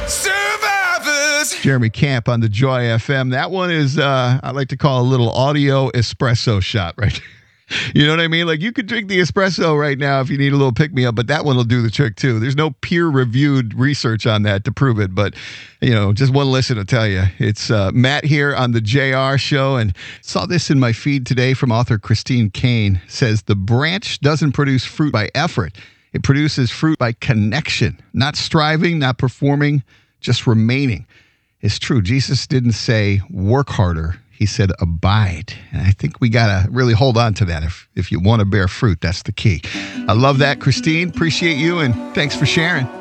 Survivors. Jeremy Camp on the Joy FM. That one is, I like to call a little audio espresso shot, right? You know what I mean? Like, you could drink the espresso right now if you need a little pick-me-up, but that one will do the trick, too. There's no peer-reviewed research on that to prove it, but, you know, just one listen will tell you. It's Matt here on the JR Show, and saw this in my feed today from author Christine Kane. Says, the branch doesn't produce fruit by effort. It produces fruit by connection, not striving, not performing, just remaining. It's true. Jesus didn't say, work harder. He said, abide. And I think we got to really hold on to that. If you want to bear fruit, that's the key. I love that, Christine. Appreciate you, and thanks for sharing.